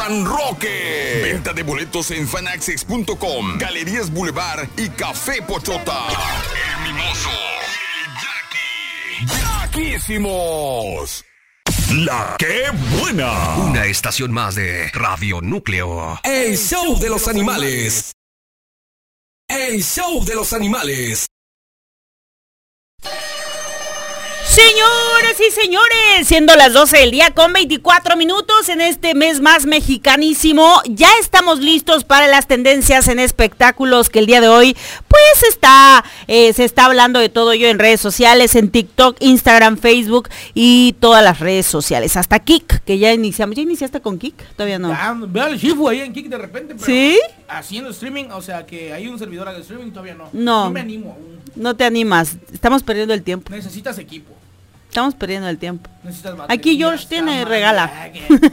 San Roque. Venta de boletos en fanaccess.com, Galerías Boulevard y Café Pochota. El Mimoso. ¡Yaquísimos! La que buena. Una estación más de Radio Núcleo. El show de los animales. El show de los animales. Señoras y señores, siendo las 12 del día con 24 minutos en este mes más mexicanísimo, ya estamos listos para las tendencias en espectáculos que el día de hoy pues se está hablando de todo ello en redes sociales, en TikTok, Instagram, Facebook y todas las redes sociales, hasta Kik, que ya iniciamos. ¿Ya iniciaste con Kik? Todavía no. Veo al Shifu ahí en Kik de repente, pero ¿sí? Haciendo streaming, o sea que hay un servidor de streaming, todavía no. No me animo aún. No te animas, estamos perdiendo el tiempo. Necesitas equipo. Estamos perdiendo el tiempo. Necesitas aquí George tiene, regala.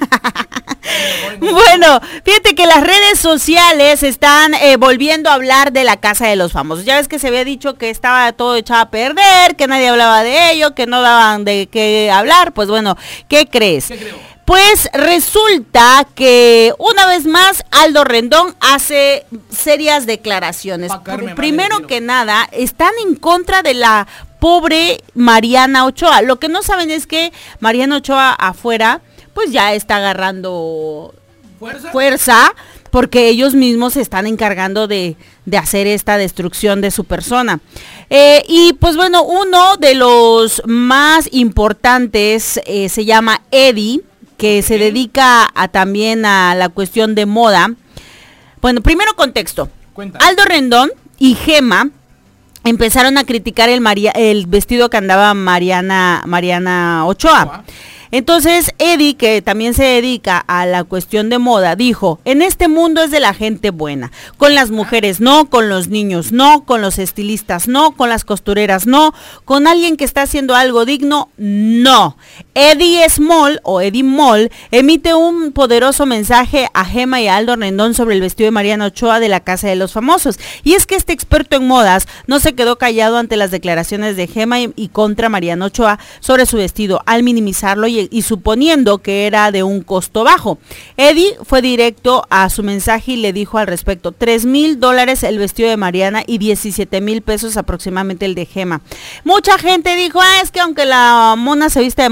Bueno, fíjate que las redes sociales están volviendo a hablar de la Casa de los Famosos. Ya ves que se había dicho que estaba todo echado a perder, que nadie hablaba de ello, que no daban de qué hablar. Pues bueno, ¿qué crees? ¿Qué creo? Pues resulta que una vez más Aldo Rendón hace serias declaraciones. Primero que nada, están en contra de la pobre Mariana Ochoa. Lo que no saben es que Mariana Ochoa afuera pues ya está agarrando fuerza porque ellos mismos se están encargando de hacer esta destrucción de su persona. Y pues bueno, uno de los más importantes se llama Eddie, que se dedica también a la cuestión de moda. Bueno, primero contexto. Cuéntame. Aldo Rendón y Gema empezaron a criticar el vestido que andaba Mariana Ochoa. Entonces Eddie, que también se dedica a la cuestión de moda, dijo: en este mundo es de la gente buena, con las mujeres no, con los niños no, con los estilistas no, con las costureras no, con alguien que está haciendo algo digno, no. Eddie Small o Eddie Moll emite un poderoso mensaje a Gema y a Aldo Rendón sobre el vestido de Mariana Ochoa de la Casa de los Famosos. Y es que este experto en modas no se quedó callado ante las declaraciones de Gema y contra Mariana Ochoa sobre su vestido, al minimizarlo y suponiendo que era de un costo bajo. Eddie fue directo a su mensaje y le dijo al respecto: $3,000 el vestido de Mariana y 17,000 pesos aproximadamente el de Gema. Mucha gente dijo: es que aunque la mona se viste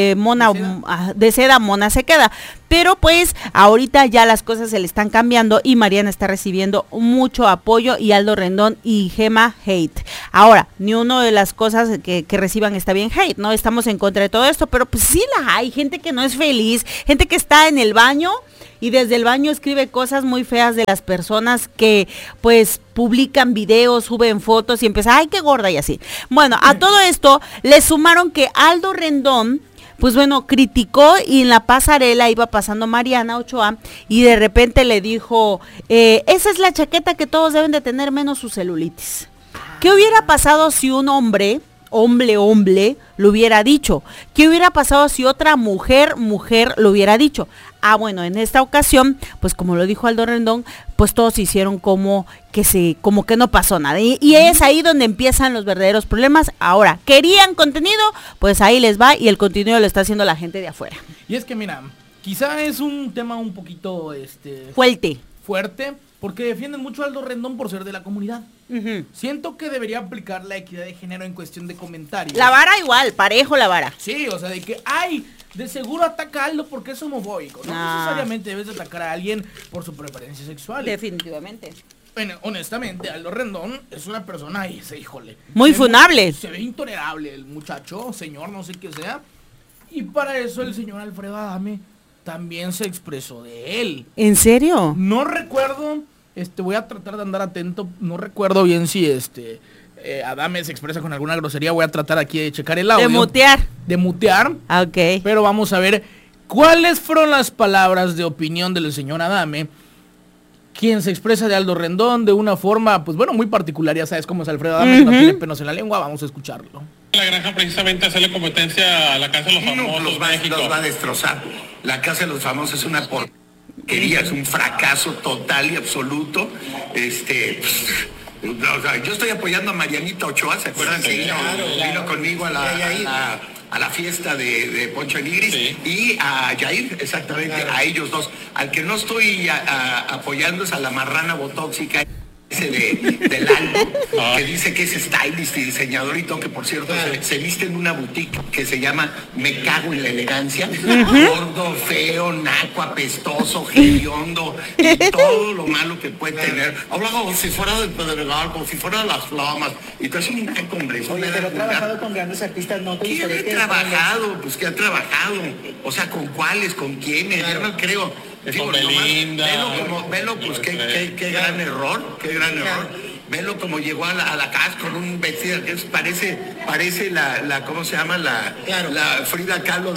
de seda, mona se queda. Pero pues ahorita ya las cosas se le están cambiando y Mariana está recibiendo mucho apoyo y Aldo Rendón y Gema hate. Ahora, ni una de las cosas que reciban está bien hate, ¿no? Estamos en contra de todo esto, pero pues sí la hay, gente que no es feliz, gente que está en el baño y desde el baño escribe cosas muy feas de las personas que pues publican videos, suben fotos y empieza: ay, qué gorda y así. Bueno, a todo esto le sumaron que Aldo Rendón pues bueno, criticó y en la pasarela iba pasando Mariana Ochoa y de repente le dijo: esa es la chaqueta que todos deben de tener menos su celulitis. ¿Qué hubiera pasado si un hombre lo hubiera dicho? ¿Qué hubiera pasado si otra mujer lo hubiera dicho? Bueno, en esta ocasión, pues como lo dijo Aldo Rendón, pues todos hicieron como que no pasó nada. Y es ahí donde empiezan los verdaderos problemas. Ahora, ¿querían contenido? Pues ahí les va y el contenido lo está haciendo la gente de afuera. Y es que mira, quizá es un tema un poquito fuerte, porque defienden mucho a Aldo Rendón por ser de la comunidad. Uh-huh. Siento que debería aplicar la equidad de género en cuestión de comentarios. La vara igual, parejo la vara. Sí, o sea, de que de seguro ataca a Aldo porque es homofóbico. No necesariamente debes de atacar a alguien por su preferencia sexual. Definitivamente. Bueno, honestamente, Aldo Rendón es una persona, híjole, muy funable. Se ve intolerable el muchacho, señor, no sé qué sea. Y para eso el señor Alfredo Adame también se expresó de él. ¿En serio? No recuerdo, voy a tratar de andar atento, no recuerdo bien si Adame se expresa con alguna grosería, voy a tratar aquí de checar el audio. De mutear. Ok. Pero vamos a ver cuáles fueron las palabras de opinión del señor Adame, quien se expresa de Aldo Rendón de una forma, pues bueno, muy particular. Ya sabes cómo es Alfredo Adame, no tiene pelos en la lengua, vamos a escucharlo. La granja precisamente hacerle competencia a la Casa de los Famosos. Los va a destrozar. La Casa de los Famosos es una porquería, es un fracaso total y absoluto. O sea, yo estoy apoyando a Marianita Ochoa, ¿se acuerdan? Sí, vino conmigo a a la fiesta de Poncho de Nigris, Sí. y a Jair, exactamente, a ellos dos. Al que no estoy apoyando es a la marrana botóxica ese del Aldo, que dice que es stylist y diseñador y todo, que por cierto se viste en una boutique que se llama Me Cago en la Elegancia. Gordo, feo, naco, apestoso, hediondo y todo lo malo que puede tener. Habla como si fuera del Pedregal, como si fuera de Las Flamas. Y tú eres un naco, hombre. Oye, pero ha trabajado con grandes artistas, ¿no? ¿Qué ha trabajado? Pues que ha trabajado. O sea, ¿con cuáles? ¿Con quiénes? Yo no creo. Con Belinda. Velo, pues qué gran error. Velo como llegó a la casa con un vestido que parece la ¿cómo se llama? La Frida Kahlo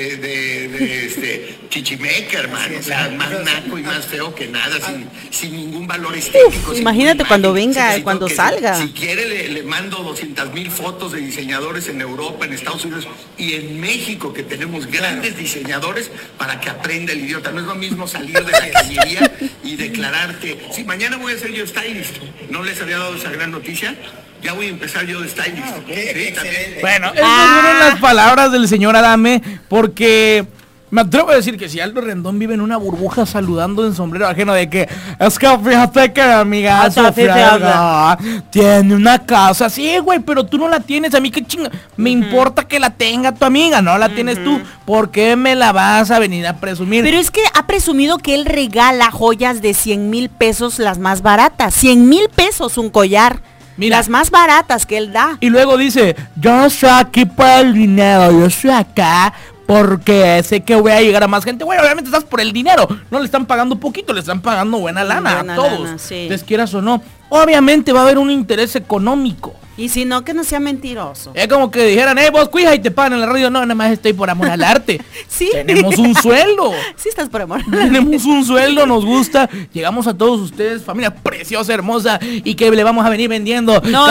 de Chichimeca, hermano. O sea, más naco y más feo que nada, sin ningún valor estético. Imagínate cuando venga, cuando salga. Si quiere le mando 200,000 fotos de diseñadores en Europa, en Estados Unidos y en México, que tenemos grandes diseñadores, para que aprenda el idiota. No es lo mismo salir de la cañería y declararte, sí, mañana voy a ser yo stylist. ¿No les había dado esa gran noticia? Ya voy a empezar yo de stylist. Sí, también. Bueno, esas fueron las palabras del señor Adame, porque me atrevo a decir que si Aldo Rendón vive en una burbuja saludando en sombrero ajeno, de que es que fíjate que mi amiga Sofía tiene una casa, sí, güey, pero tú no la tienes, a mí qué chinga, me importa que la tenga tu amiga, no la tienes tú, ¿por qué me la vas a venir a presumir? Pero es que ha presumido que él regala joyas de 100,000 pesos, las más baratas, 100,000 pesos un collar. Mira. Las más baratas que él da. Y luego dice, yo no estoy aquí por el dinero, yo estoy acá porque sé que voy a llegar a más gente. Bueno, obviamente estás por el dinero, no le están pagando poquito, le están pagando buena lana a todos, lana, sí. les quieras o no. Obviamente va a haber un interés económico. Y si no, que no sea mentiroso. Es como que dijeran, vos cuija y te pagan en la radio. No, nada más estoy por amor al arte. Sí. Tenemos un sueldo. Sí estás por amor. Tenemos un sueldo, nos gusta. Llegamos a todos ustedes, familia preciosa, hermosa, y que le vamos a venir vendiendo. No,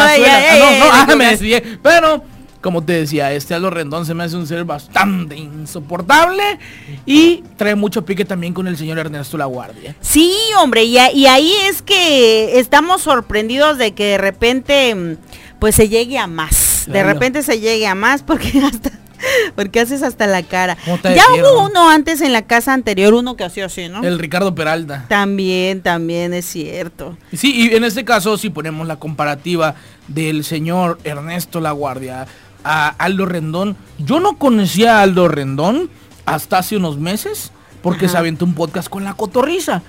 Me desvié. Pero, como te decía, Aldo Rendón se me hace un ser bastante insoportable y trae mucho pique también con el señor Ernesto Laguardia. Sí, hombre, y ahí es que estamos sorprendidos de que de repente pues se llegue a más. Claro. De repente se llegue a más porque haces hasta la cara. Ya hubo uno antes en la casa anterior, uno que hacía así, ¿no? El Ricardo Peralta. También es cierto. Sí, y en este caso, si ponemos la comparativa del señor Ernesto Laguardia a Aldo Rendón, yo no conocía a Aldo Rendón hasta hace unos meses, porque se aventó un podcast con La Cotorrisa.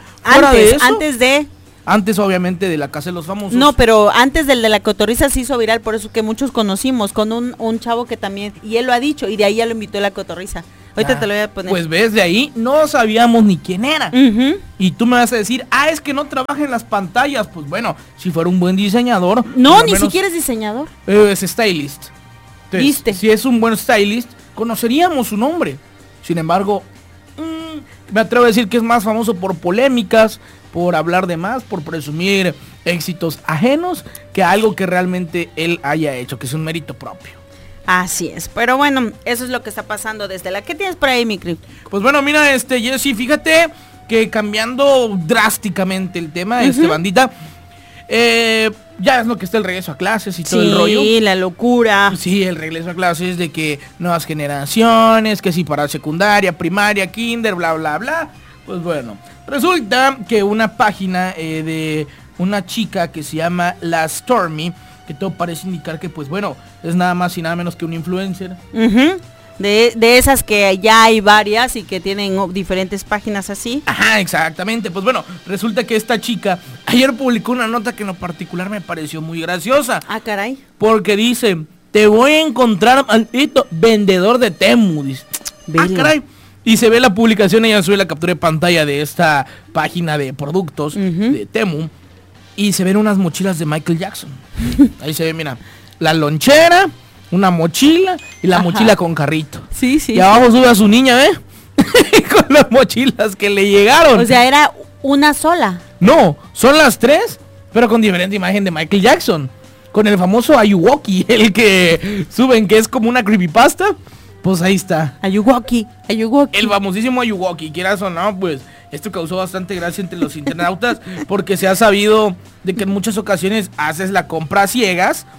Antes obviamente de La Casa de los Famosos. No, pero antes del de La Cotorrisa se hizo viral, por eso que muchos conocimos, con un chavo que también, y él lo ha dicho, y de ahí ya lo invitó a La Cotorrisa. Ahorita te lo voy a poner. Pues ves, de ahí no sabíamos ni quién era. Y tú me vas a decir, es que no trabaja en las pantallas. Pues bueno, si fuera un buen diseñador. No, ni siquiera es diseñador. Es stylist. Entonces, ¿viste? Si es un buen stylist, conoceríamos su nombre. Sin embargo, me atrevo a decir que es más famoso por polémicas, por hablar de más, por presumir éxitos ajenos, que algo que realmente él haya hecho, que es un mérito propio. Así es, pero bueno, eso es lo que está pasando desde la... ¿Qué tienes por ahí, mi Crip? Pues bueno, mira, Jessy, fíjate que cambiando drásticamente el tema, bandita, ya es lo que está el regreso a clases y todo el rollo. Sí, la locura. Sí, el regreso a clases de que nuevas generaciones, que sí para secundaria, primaria, kinder, bla, bla, bla. Pues bueno, resulta que una página de una chica que se llama La Stormy, que todo parece indicar que pues bueno, es nada más y nada menos que un influencer. De esas que ya hay varias y que tienen diferentes páginas así. Ajá, exactamente. Pues bueno, resulta que esta chica ayer publicó una nota que en lo particular me pareció muy graciosa. Ah, caray. Porque dice, te voy a encontrar, maldito vendedor de Temu. Dice, caray. Y se ve la publicación, ella sube la captura de pantalla de esta página de productos de Temu. Y se ven unas mochilas de Michael Jackson. Ahí se ve, mira, la lonchera, una mochila y la mochila con carrito. Sí. Y abajo sube a su niña, con las mochilas que le llegaron. O sea, era una sola. No, son las tres, pero con diferente imagen de Michael Jackson. Con el famoso Ayuwoki, el que suben, que es como una creepypasta. Pues ahí está. Ayuwoki. El famosísimo Ayuwoki, quieras o no, pues esto causó bastante gracia entre los internautas, porque se ha sabido de que en muchas ocasiones haces la compra a ciegas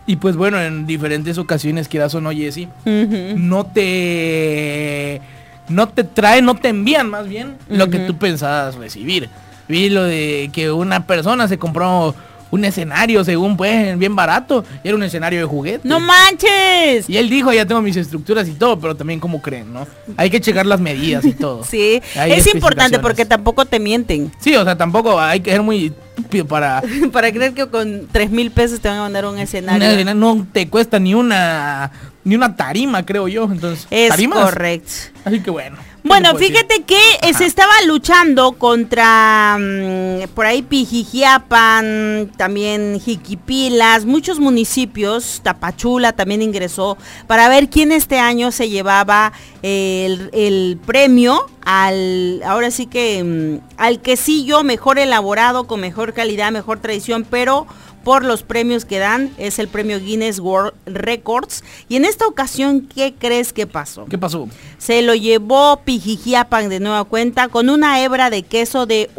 Y pues bueno, en diferentes ocasiones, quieras o no, Jessy, no te envían más bien lo que tú pensabas recibir. Vi lo de que una persona se compró un escenario, según pues, bien barato, y era un escenario de juguete. ¡No manches! Y él dijo, ya tengo mis estructuras y todo, pero también como creen, ¿no? Hay que checar las medidas y todo. Sí, Hay es importante especificaciones. porque tampoco te mienten. Sí, o sea, tampoco hay que ser muy estúpido para... Para creer que con 3,000 pesos te van a mandar un escenario. No te cuesta ni una tarima, creo yo. Entonces, Es ¿tarimas? correcto. Así que bueno. Bueno, ¿qué te puedo fíjate que se estaba luchando contra por ahí Pijijiapan, también Jiquipilas, muchos municipios, Tapachula también ingresó para ver quién este año se llevaba el premio ahora sí que al quesillo mejor elaborado, con mejor calidad, mejor tradición, pero por los premios que dan, es el premio Guinness World Records. Y en esta ocasión, ¿qué crees que pasó? ¿Qué pasó? Se lo llevó Pijijiapan de nueva cuenta con una hebra de queso de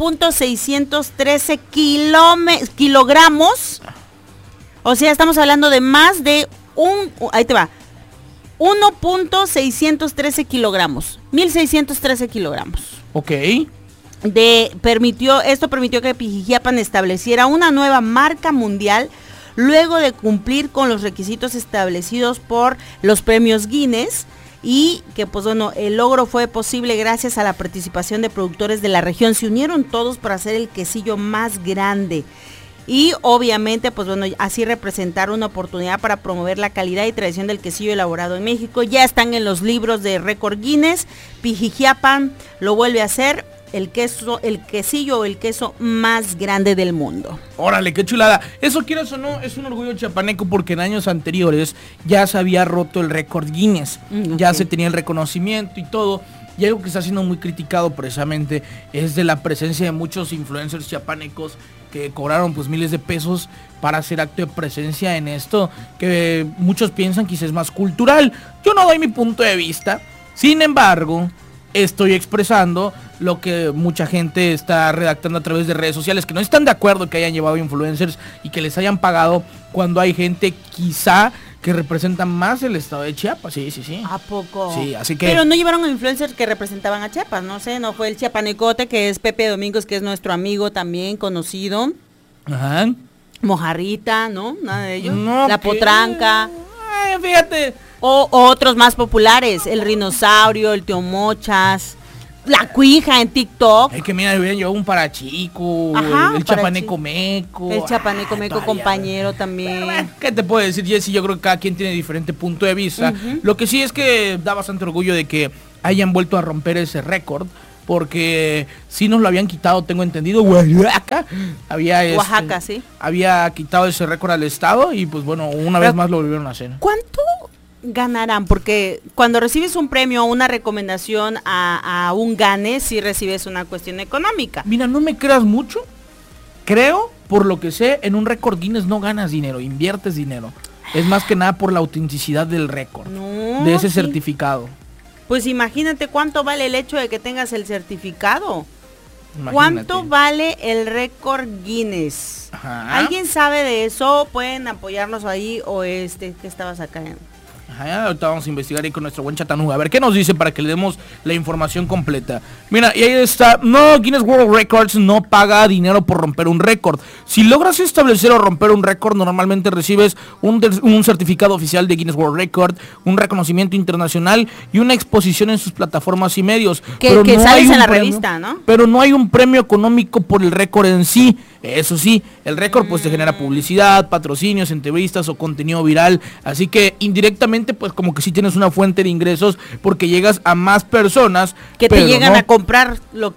1.613 kilogramos. O sea, estamos hablando de más de ahí te va, 1.613 kilogramos, 1.613 kilogramos. Ok. Esto permitió que Pijijiapan estableciera una nueva marca mundial luego de cumplir con los requisitos establecidos por los premios Guinness, y que pues bueno, el logro fue posible gracias a la participación de productores de la región. Se unieron todos para hacer el quesillo más grande. Y obviamente, pues bueno, así representar una oportunidad para promover la calidad y tradición del quesillo elaborado en México. Ya están en los libros de récord Guinness. Pijijiapan lo vuelve a hacer, el quesillo o el queso más grande del mundo. Órale, qué chulada. Eso, quieras o no, es un orgullo chiapaneco porque en años anteriores ya se había roto el récord Guinness. Ya se tenía el reconocimiento y todo. Y algo que está siendo muy criticado precisamente es de la presencia de muchos influencers chiapanecos que cobraron pues miles de pesos para hacer acto de presencia en esto, que muchos piensan que es más cultural. Yo no doy mi punto de vista, sin embargo, estoy expresando lo que mucha gente está redactando a través de redes sociales, que no están de acuerdo que hayan llevado influencers y que les hayan pagado cuando hay gente quizá que representa más el estado de Chiapas. Sí. ¿A poco? Sí, así que... Pero no llevaron a influencers que representaban a Chiapas, no sé, no fue el chiapanecote, que es Pepe Domingos, que es nuestro amigo también conocido. Ajá. Mojarrita, ¿no? Nada de ellos. No, La ¿qué? Potranca. Fíjate. O otros más populares, el Rinosaurio, el Tío Mochas, la Cuija en TikTok. Es que mira, hubieran llevado un parachico, Ajá, el chapaneco meco. El chapaneco meco, todavía, compañero también. Bueno, ¿qué te puedo decir, Jessy? Yo creo que cada quien tiene diferente punto de vista. Lo que sí es que da bastante orgullo de que hayan vuelto a romper ese récord, porque sí nos lo habían quitado, tengo entendido, Oaxaca. Oaxaca, sí. Había quitado ese récord al estado y pues bueno, una vez más lo volvieron a hacer. ¿Cuánto ganarán? Porque cuando recibes un premio o una recomendación a un gane, sí recibes una cuestión económica. Mira, no me creas mucho. Creo, por lo que sé, en un récord Guinness no ganas dinero, inviertes dinero. Es más que nada por la autenticidad del récord, de ese certificado. Pues imagínate cuánto vale el hecho de que tengas el certificado. Imagínate. ¿Cuánto vale el récord Guinness? Ajá. ¿Alguien sabe de eso? Pueden apoyarnos ahí o que estabas acá en... Ajá, ahorita vamos a investigar ahí con nuestro buen Chatanuga. A ver qué nos dice para que le demos la información completa. Mira, y ahí está. No, Guinness World Records no paga dinero por romper un récord. Si logras establecer o romper un récord, normalmente recibes un certificado oficial de Guinness World Record, un reconocimiento internacional y una exposición en sus plataformas y medios. Que no sales en la premio, revista, ¿no? Pero no hay un premio económico por el récord en sí. Eso sí, el récord pues te genera publicidad, patrocinios, entrevistas o contenido viral. Así que indirectamente pues como que sí tienes una fuente de ingresos porque llegas a más personas. Que te llegan a comprar lo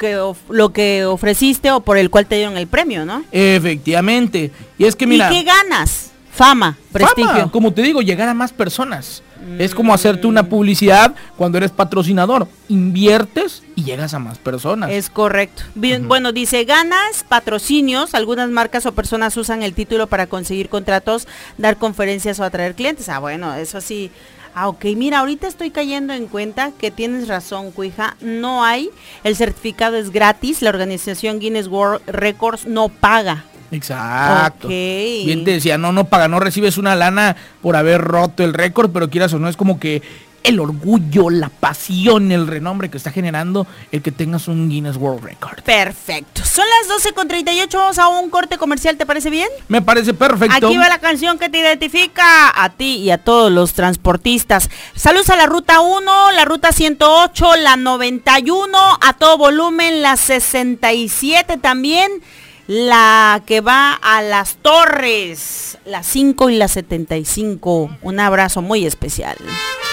que ofreciste o por el cual te dieron el premio, ¿no? Efectivamente. Y es que mira... ¿Y qué ganas? Fama, prestigio. Fama, como te digo, llegar a más personas. Es como hacerte una publicidad cuando eres patrocinador. Inviertes y llegas a más personas. Es correcto. Bien, bueno, dice, ganas patrocinios. Algunas marcas o personas usan el título para conseguir contratos, dar conferencias o atraer clientes. Ah, bueno, eso sí. Ah, ok, mira, ahorita estoy cayendo en cuenta que tienes razón, Cuija. No hay, el certificado es gratis. La organización Guinness World Records no paga Exacto. Ok. Bien te decía, no recibes una lana por haber roto el récord, pero quieras o no, es como que el orgullo, la pasión, el renombre que está generando el que tengas un Guinness World Record. Perfecto. Son las 12:38, vamos a un corte comercial, ¿te parece bien? Me parece perfecto. Aquí va la canción que te identifica a ti y a todos los transportistas. Saludos a la Ruta 1, la Ruta 108, la 91, a todo volumen, la 67 también, la que va a Las Torres, la 5 y la 75. Un abrazo muy especial.